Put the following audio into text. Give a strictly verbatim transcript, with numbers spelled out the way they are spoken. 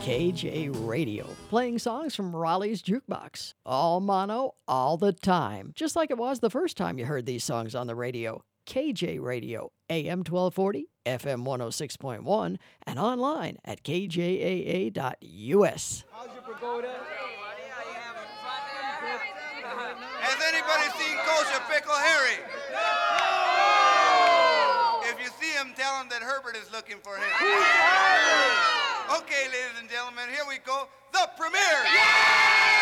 K J Radio, playing songs from Raleigh's Jukebox. All mono, all the time. Just like it was the first time you heard these songs on the radio. K J Radio, A M twelve forty, F M one oh six point one, and online at K J A A dot U S. How's your pagoda? Has anybody seen Kosher Pickle Harry? If you see him, tell him that Herbert is looking for him. Okay, ladies and gentlemen, here we go. The premiere!